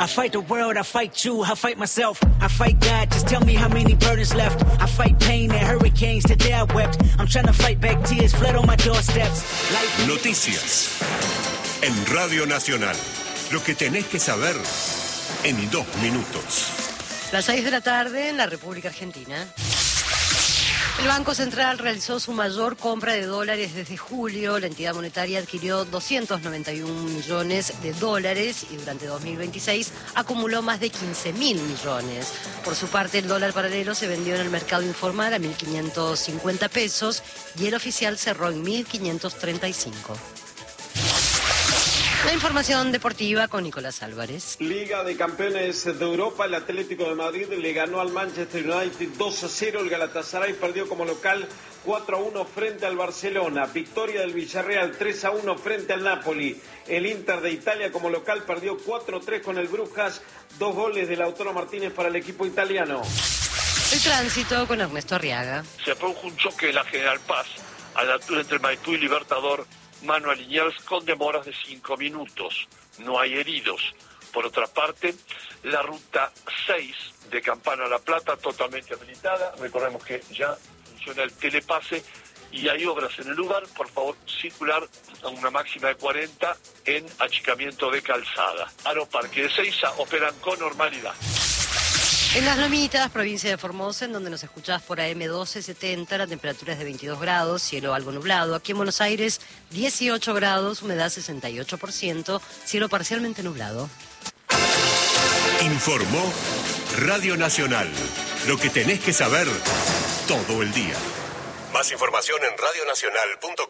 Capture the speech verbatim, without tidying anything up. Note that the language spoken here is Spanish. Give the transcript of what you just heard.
I fight the world, I fight you, I fight myself, I fight God, just tell me how many burdens left. I fight pain and hurricanes, today I wept. I'm trying to fight back tears, flood on my doorsteps. Life... Noticias en Radio Nacional. Lo que tenés que saber en dos minutos. Las seis de la tarde en la República Argentina. El Banco Central realizó su mayor compra de dólares desde julio. La entidad monetaria adquirió doscientos noventa y un millones de dólares y durante dos mil veintiséis acumuló más de quince mil millones. Por su parte, el dólar paralelo se vendió en el mercado informal a mil quinientos cincuenta pesos y el oficial cerró en mil quinientos treinta y cinco. La información deportiva con Nicolás Álvarez. Liga de Campeones de Europa, el Atlético de Madrid le ganó al Manchester United dos a cero, el Galatasaray perdió como local cuatro a uno frente al Barcelona, victoria del Villarreal tres a uno frente al Napoli, el Inter de Italia como local perdió cuatro a tres con el Brujas, dos goles de Lautaro Martínez para el equipo italiano. El tránsito con Ernesto Arriaga. Se produjo un choque en la General Paz, a la altura entre Maipú y Libertador, mano a Liniers con demoras de cinco minutos. No hay heridos. Por otra parte, la ruta seis de Campana a La Plata totalmente habilitada. Recordemos que ya funciona el telepase y hay obras en el lugar. Por favor, circular a una máxima de cuarenta en achicamiento de calzada. Aeroparque de Seiza operan con normalidad. En Las Lomitas, provincia de Formosa, en donde nos escuchás por A M doce setenta, la temperatura es de veintidós grados, cielo algo nublado. Aquí en Buenos Aires, dieciocho grados, humedad sesenta y ocho por ciento, cielo parcialmente nublado. Informó Radio Nacional. Lo que tenés que saber todo el día. Más información en radio nacional punto com.